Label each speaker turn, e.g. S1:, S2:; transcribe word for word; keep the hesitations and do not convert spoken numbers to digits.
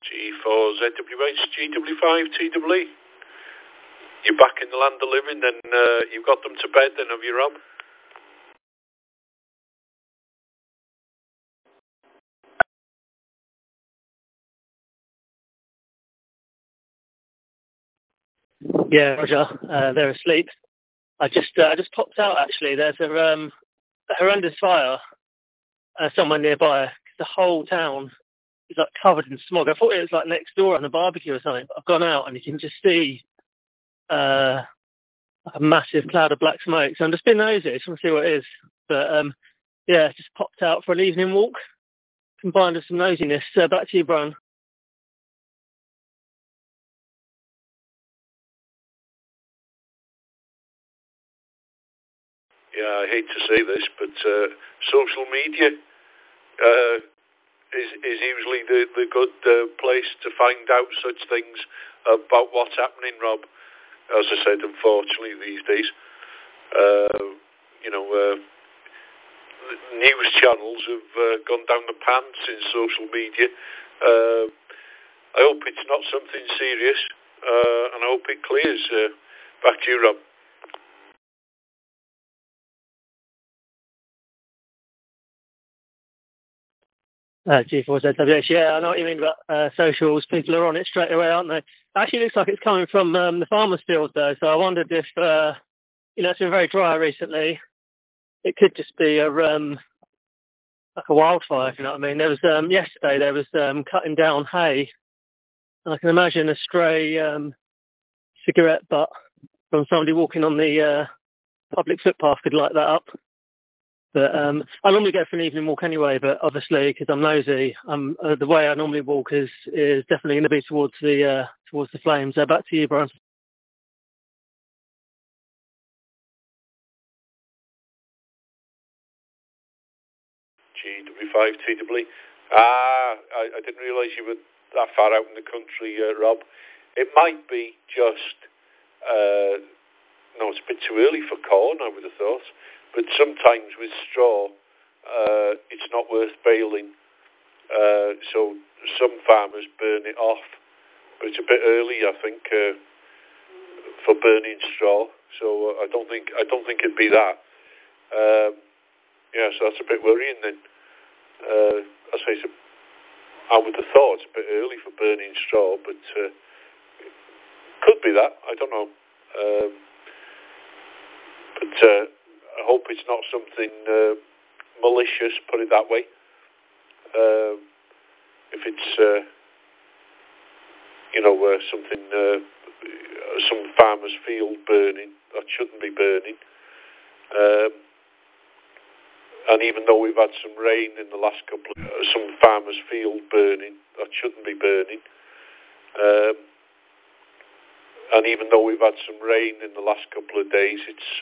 S1: G four Z W H, G W five T W E. You're back in the land of living, then uh, you've got them to bed then, have you, Rob?
S2: Yeah, Roger. Uh, they're asleep. I just uh, I just popped out actually. There's a, um, a horrendous fire uh, somewhere nearby. The whole town is like covered in smog. I thought it was like next door on a barbecue or something. But I've gone out and you can just see uh, like a massive cloud of black smoke. So I'm just being nosy. Just want to see what it is. But um, yeah, just popped out for an evening walk combined with some nosiness. Uh, back to you, Brian.
S1: Yeah, I hate to say this, but uh, social media uh, is is usually the, the good uh, place to find out such things about what's happening, Rob. As I said, unfortunately, these days, uh, you know, uh, news channels have uh, gone down the pants in social media. Uh, I hope it's not something serious, uh, and I hope it clears. Uh, back to you, Rob.
S2: Uh, G four Z W H, yeah, I know what you mean about uh, socials. People are on it straight away, aren't they? It actually looks like it's coming from um, the farmer's field, though, so I wondered if, uh, you know, it's been very dry recently. It could just be a, um, like a wildfire, if you know what I mean. There was, um, yesterday, there was um, cutting down hay, and I can imagine a stray um, cigarette butt from somebody walking on the uh, public footpath could light that up. But um, I normally go for an evening walk anyway, but obviously, because I'm nosy, um, uh, the way I normally walk is is definitely going to be towards the uh, towards the flames. So back to you, Brian.
S1: G W five T W E. Ah, I, I didn't realise you were that far out in the country, uh, Rob. It might be just, uh, no, it's a bit too early for corn, I would have thought. But sometimes with straw, uh, it's not worth baling. Uh, so some farmers burn it off. But it's a bit early, I think, uh, for burning straw. So uh, I don't think I don't think it'd be that. Um, yeah, so that's a bit worrying then. Uh, I say it's a, I would have thought it's a bit early for burning straw, but uh, could be that. I don't know. Um, but uh, I hope it's not something uh, malicious, put it that way. Uh, if it's, uh, you know, uh, something, uh, some farmer's field burning, that shouldn't be burning. Um, and even though we've had some rain in the last couple of, uh, some farmer's field burning, that shouldn't be burning. Um, and even though we've had some rain in the last couple of days, it's